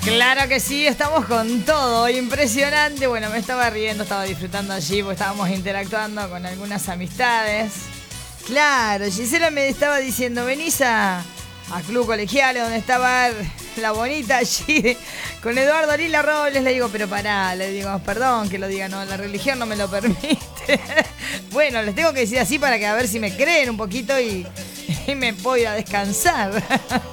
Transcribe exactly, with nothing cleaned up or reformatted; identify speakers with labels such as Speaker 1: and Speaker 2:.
Speaker 1: Claro que sí, estamos con todo, impresionante. Bueno, me estaba riendo, estaba disfrutando allí porque estábamos interactuando con algunas amistades. Claro, Gisela me estaba diciendo, venís a, a Club Colegiales, donde estaba la bonita allí con Eduardo Lila Robles. Le digo, pero pará, le digo, perdón que lo diga, no, la religión no me lo permite. Bueno, les tengo que decir así para que a ver si me creen un poquito y, y me puedo ir a descansar.